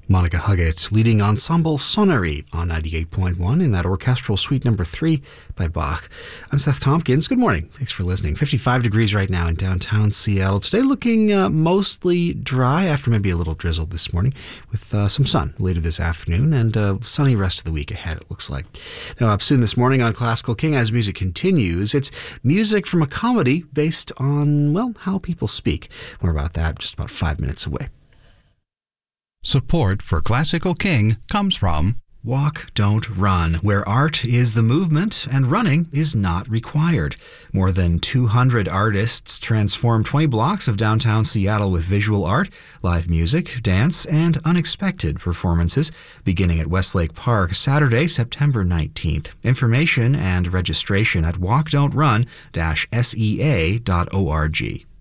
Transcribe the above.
Monica Huggett leading Ensemble Sonnery on 98.1 in that orchestral suite number 3 by Bach. I'm Seth Tompkins. Good morning. Thanks for listening. 55 degrees right now in downtown Seattle. Today looking mostly dry after maybe a little drizzle this morning with some sun later this afternoon and a sunny rest of the week ahead, it looks like. Now up soon this morning on Classical King as music continues. It's music from a comedy based on, well, how people speak. More about that just about 5 minutes away. Support for Classical King comes from Walk, Don't Run, where art is the movement and running is not required. More than 200 artists transform 20 blocks of downtown Seattle with visual art, live music, dance, and unexpected performances, beginning at Westlake Park Saturday, September 19th. Information and registration at walkdon'trun-sea.org.